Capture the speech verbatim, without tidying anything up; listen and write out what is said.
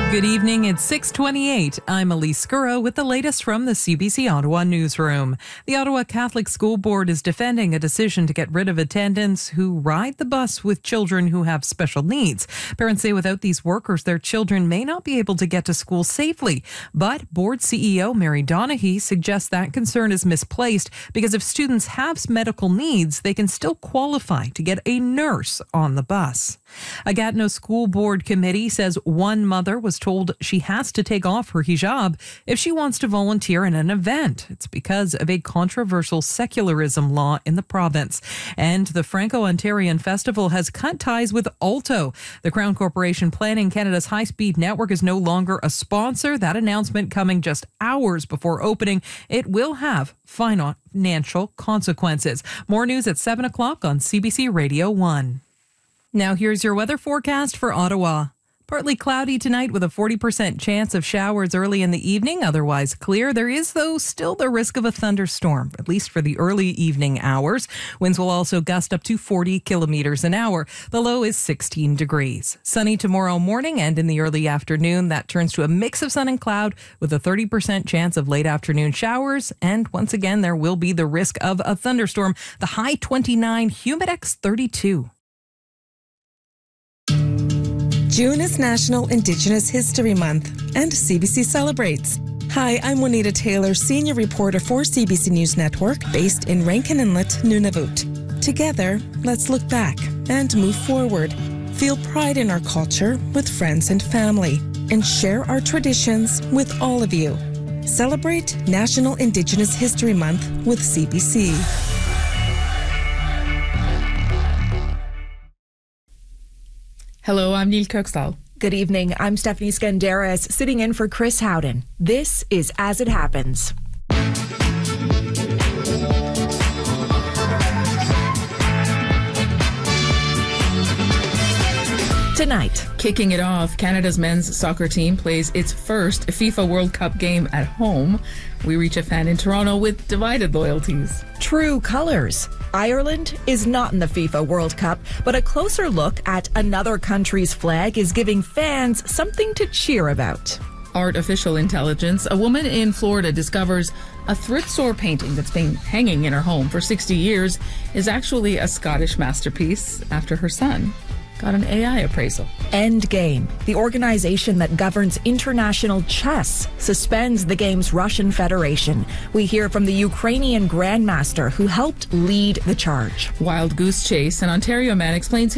Good evening. It's six twenty-eight. I'm Elise Scurro with the latest from the C B C Ottawa newsroom. The Ottawa Catholic School Board is defending a decision to get rid of attendants who ride the bus with children who have special needs. Parents say without these workers, their children may not be able to get to school safely. But Board C E O Mary Donaghy suggests that concern is misplaced because if students have medical needs, they can still qualify to get a nurse on the bus. A Gatineau School Board committee says one mother was told she has to take off her hijab if she wants to volunteer in an event. It's because of a controversial secularism law in the province. And the Franco-Ontarian Festival has cut ties with Alto. The Crown Corporation planning Canada's high-speed network is no longer a sponsor. That announcement coming just hours before opening. It will have financial consequences. More news at seven o'clock on C B C Radio one. Now here's your weather forecast for Ottawa. Partly cloudy tonight with a forty percent chance of showers early in the evening, otherwise clear. There is, though, still the risk of a thunderstorm, at least for the early evening hours. Winds will also gust up to forty kilometers an hour. The low is sixteen degrees. Sunny tomorrow morning and in the early afternoon. That turns to a mix of sun and cloud with a thirty percent chance of late afternoon showers. And once again, there will be the risk of a thunderstorm. The high twenty-nine, Humidex thirty-two. June is National Indigenous History Month, and C B C celebrates. Hi, I'm Juanita Taylor, senior reporter for C B C News Network, based in Rankin Inlet, Nunavut. Together, let's look back and move forward. Feel pride in our culture with friends and family, and share our traditions with all of you. Celebrate National Indigenous History Month with C B C. Hello, I'm Neil Kirksall. Good evening. I'm Stephanie Skandaris, sitting in for Chris Howden. This is As It Happens. Tonight, kicking it off, Canada's men's soccer team plays its first FIFA World Cup game at home. We reach a fan in Toronto with divided loyalties. True colours. Ireland is not in the FIFA World Cup, but a closer look at another country's flag is giving fans something to cheer about. Artificial intelligence. A woman in Florida discovers a thrift-store painting that's been hanging in her home for sixty years is actually a Scottish masterpiece after her son got an A I appraisal. Endgame, the organization that governs international chess, suspends the game's Russian Federation. We hear from the Ukrainian grandmaster who helped lead the charge. Wild goose chase. An Ontario man explains his